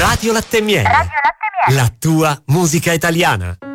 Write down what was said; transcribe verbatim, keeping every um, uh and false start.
Radio Latte e Miele. Radio Latte e Miele. La tua musica italiana.